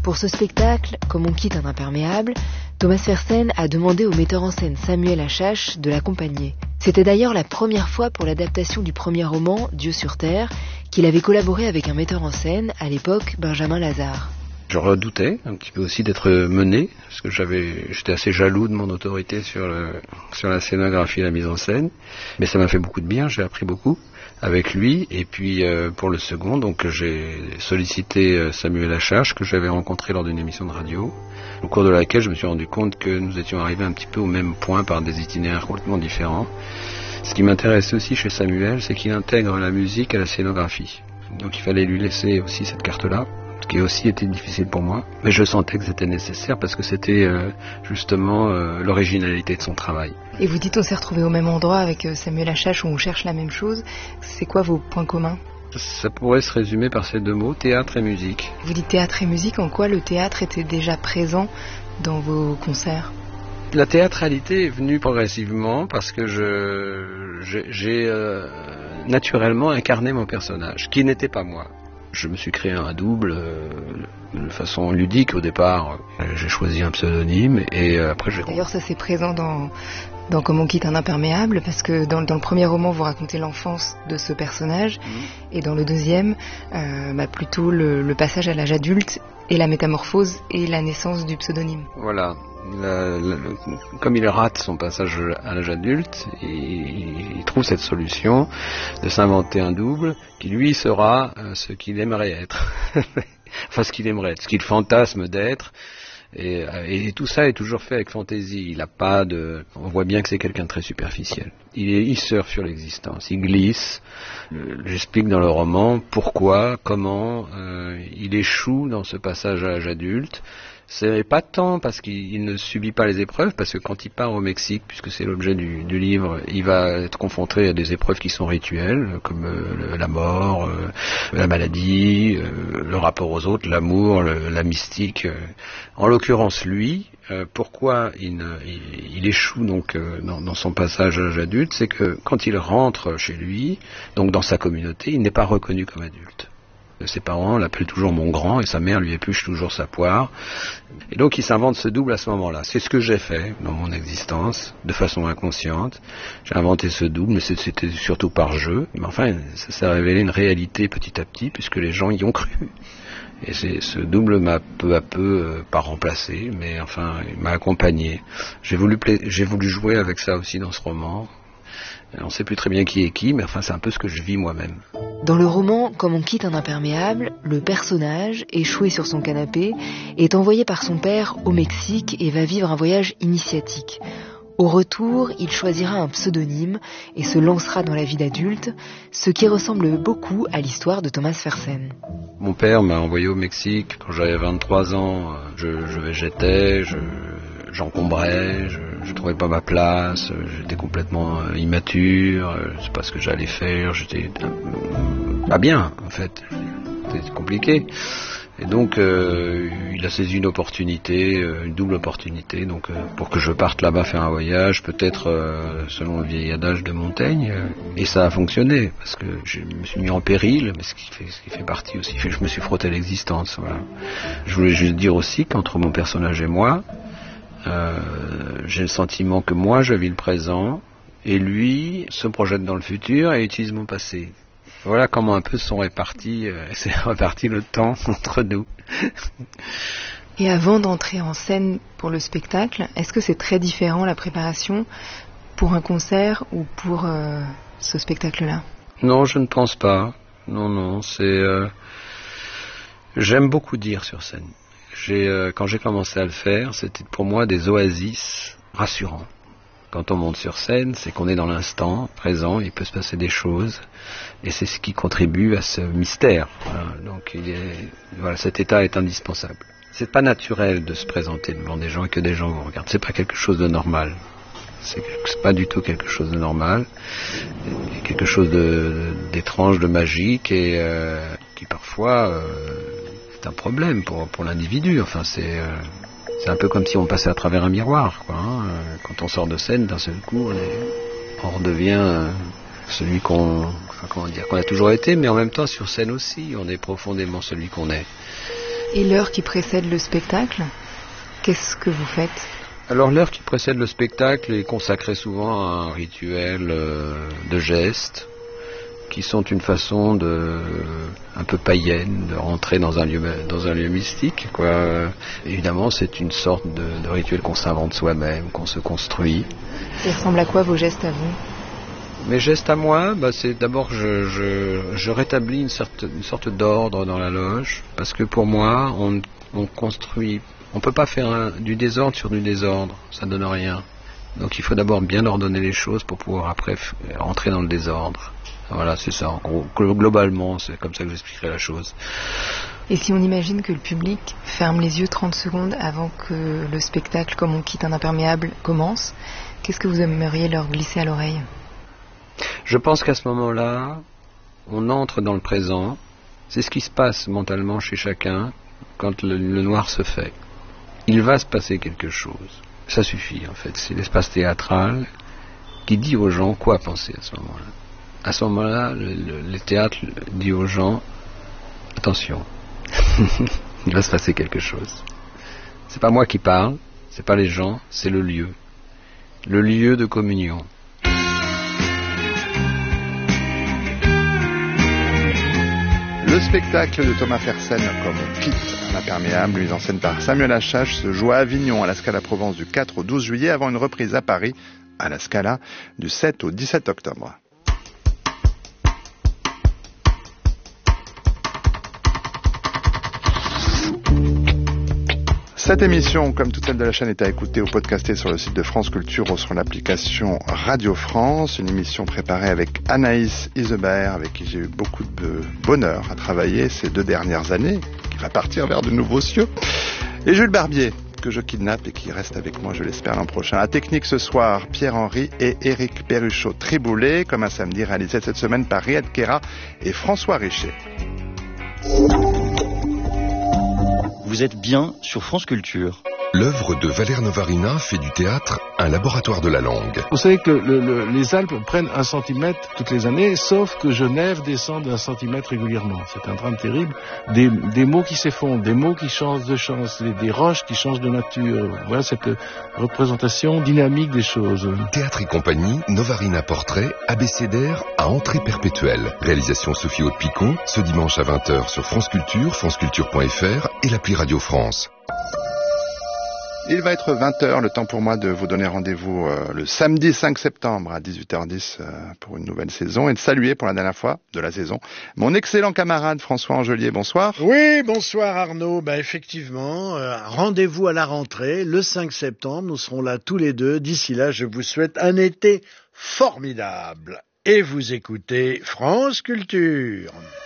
Pour ce spectacle, comme on quitte un imperméable, Thomas Fersen a demandé au metteur en scène Samuel Achache de l'accompagner. C'était d'ailleurs la première fois pour l'adaptation du premier roman, Dieu sur Terre, qu'il avait collaboré avec un metteur en scène, à l'époque Benjamin Lazare. Je redoutais un petit peu aussi d'être mené, parce que j'étais assez jaloux de mon autorité sur la scénographie et la mise en scène, mais ça m'a fait beaucoup de bien, j'ai appris beaucoup avec lui. Et puis pour le second, donc j'ai sollicité Samuel Achache, que j'avais rencontré lors d'une émission de radio, au cours de laquelle je me suis rendu compte que nous étions arrivés un petit peu au même point par des itinéraires complètement différents. Ce qui m'intéresse aussi chez Samuel, c'est qu'il intègre la musique à la scénographie. Donc il fallait lui laisser aussi cette carte-là, ce qui a aussi été difficile pour moi. Mais je sentais que c'était nécessaire parce que c'était justement l'originalité de son travail. Et vous dites on s'est retrouvés au même endroit avec Samuel Achache où on cherche la même chose. C'est quoi vos points communs ? Ça pourrait se résumer par ces deux mots, théâtre et musique. Vous dites théâtre et musique, en quoi le théâtre était déjà présent dans vos concerts ? La théâtralité est venue progressivement parce que j'ai naturellement incarné mon personnage, qui n'était pas moi. Je me suis créé un double de façon ludique au départ. J'ai choisi un pseudonyme et après j'ai... D'ailleurs ça c'est présent dans Comme on quitte un imperméable, parce que dans le premier roman vous racontez l'enfance de ce personnage, et dans le deuxième plutôt le passage à l'âge adulte et la métamorphose et la naissance du pseudonyme. Voilà. Comme il rate son passage à l'âge adulte, il trouve cette solution de s'inventer un double qui lui sera ce qu'il aimerait être. Enfin ce qu'il aimerait être, ce qu'il fantasme d'être. Et tout ça est toujours fait avec fantaisie. Il a pas de... On voit bien que c'est quelqu'un de très superficiel. Il surfe sur l'existence, il glisse. J'explique dans le roman pourquoi, comment il échoue dans ce passage à l'âge adulte. C'est pas tant parce qu'il ne subit pas les épreuves, parce que quand il part au Mexique, puisque c'est l'objet du livre, il va être confronté à des épreuves qui sont rituelles, comme la mort, la maladie, le rapport aux autres, l'amour, la mystique. En l'occurrence, lui, pourquoi il échoue donc dans son passage à l'âge adulte, c'est que quand il rentre chez lui, donc dans sa communauté, il n'est pas reconnu comme adulte. Ses parents l'appelaient toujours mon grand et sa mère lui épluche toujours sa poire. Et donc il s'invente ce double à ce moment-là. C'est ce que j'ai fait dans mon existence, de façon inconsciente. J'ai inventé ce double, mais c'était surtout par jeu. Mais enfin, ça s'est révélé une réalité petit à petit, puisque les gens y ont cru. Et ce double m'a peu à peu, pas remplacé, mais enfin, il m'a accompagné. J'ai voulu jouer avec ça aussi dans ce roman. On ne sait plus très bien qui est qui, mais enfin c'est un peu ce que je vis moi-même. Dans le roman, comme on quitte un imperméable, le personnage, échoué sur son canapé, est envoyé par son père au Mexique et va vivre un voyage initiatique. Au retour, il choisira un pseudonyme et se lancera dans la vie d'adulte, ce qui ressemble beaucoup à l'histoire de Thomas Fersen. Mon père m'a envoyé au Mexique quand j'avais 23 ans. Je végétais, j'encombrais, je trouvais pas ma place, j'étais complètement immature, je sais pas ce que j'allais faire, j'étais pas bien en fait, c'était compliqué. Et donc il a saisi une opportunité, une double opportunité, donc pour que je parte là-bas faire un voyage, peut-être selon le vieil adage de Montaigne, et ça a fonctionné parce que je me suis mis en péril, mais ce qui fait partie aussi, je me suis frotté à l'existence. Voilà. Je voulais juste dire aussi qu'entre mon personnage et moi, j'ai le sentiment que moi je vis le présent et lui se projette dans le futur et utilise mon passé. Voilà comment un peu s'est réparti le temps entre nous. Et avant d'entrer en scène pour le spectacle, est-ce que c'est très différent la préparation pour un concert ou pour ce spectacle-là ? Non, je ne pense pas. Non, c'est... J'aime beaucoup dire sur scène. Quand j'ai commencé à le faire, c'était pour moi des oasis rassurants. Quand on monte sur scène, c'est qu'on est dans l'instant présent, il peut se passer des choses, et c'est ce qui contribue à ce mystère. Voilà, cet état est indispensable. C'est pas naturel de se présenter devant des gens et que des gens vous regardent. C'est pas quelque chose de normal. C'est pas du tout quelque chose de normal. Il y a quelque chose d'étrange, de magique, et qui parfois est un problème pour l'individu. Enfin, c'est un peu comme si on passait à travers un miroir, quoi. Quand on sort de scène, d'un seul coup, on redevient celui qu'on a toujours été, mais en même temps sur scène aussi, on est profondément celui qu'on est. Et l'heure qui précède le spectacle, qu'est-ce que vous faites ? Alors l'heure qui précède le spectacle est consacrée souvent à un rituel de gestes qui sont une façon un peu païenne de rentrer dans un lieu mystique, quoi. Évidemment, c'est une sorte de rituel qu'on s'invente soi-même, qu'on se construit. Ça ressemble à quoi vos gestes à vous ? Mes gestes à moi, c'est d'abord je rétablis une sorte d'ordre dans la loge, parce que pour moi, on construit, on peut pas faire du désordre sur du désordre, ça donne rien. Donc il faut d'abord bien ordonner les choses pour pouvoir après rentrer dans le désordre. Voilà, c'est ça. En gros, globalement, c'est comme ça que j'expliquerai la chose. Et si on imagine que le public ferme les yeux 30 secondes avant que le spectacle, comme on quitte un imperméable, commence, qu'est-ce que vous aimeriez leur glisser à l'oreille ? Je pense qu'à ce moment-là, on entre dans le présent. C'est ce qui se passe mentalement chez chacun quand le noir se fait. Il va se passer quelque chose. Ça suffit, en fait. C'est l'espace théâtral qui dit aux gens quoi penser à ce moment-là. À ce moment-là, le théâtre dit aux gens, attention, il va se passer quelque chose. C'est pas moi qui parle, c'est pas les gens, c'est le lieu de communion. Le spectacle de Thomas Fersen, Comme on quitte un imperméable, mis en scène par Samuel Achache, se joue à Avignon, à la Scala Provence, du 4 au 12 juillet, avant une reprise à Paris, à la Scala, du 7 au 17 octobre. Cette émission, comme toutes celles de la chaîne, est à écouter ou podcaster sur le site de France Culture ou sur l'application Radio France. Une émission préparée avec Anaïs Isebert, avec qui j'ai eu beaucoup de bonheur à travailler ces 2 dernières années, qui va partir vers de nouveaux cieux. Et Jules Barbier, que je kidnappe et qui reste avec moi, je l'espère, l'an prochain. À technique ce soir, Pierre-Henri et Éric Perruchot-Triboulet, comme un samedi réalisé cette semaine par Riyad Kera et François Richer. Vous êtes bien sur France Culture. L'œuvre de Valère Novarina fait du théâtre un laboratoire de la langue. Vous savez que les Alpes prennent 1 centimètre toutes les années, sauf que Genève descend d'1 centimètre régulièrement. C'est un drame terrible. Des mots qui s'effondrent, des mots qui changent de chance, des roches qui changent de nature. Voilà cette représentation dynamique des choses. Théâtre et compagnie, Novarina Portrait, abécédaire à entrée perpétuelle. Réalisation Sophie Haute-Picon, ce dimanche à 20h sur France Culture, franceculture.fr et l'appli Radio France. Il va être 20h, le temps pour moi de vous donner rendez-vous le samedi 5 septembre à 18h10 pour une nouvelle saison et de saluer pour la dernière fois de la saison mon excellent camarade François Angelier. Bonsoir. Oui, bonsoir Arnaud. Effectivement, rendez-vous à la rentrée le 5 septembre. Nous serons là tous les deux. D'ici là, je vous souhaite un été formidable. Et vous écoutez France Culture.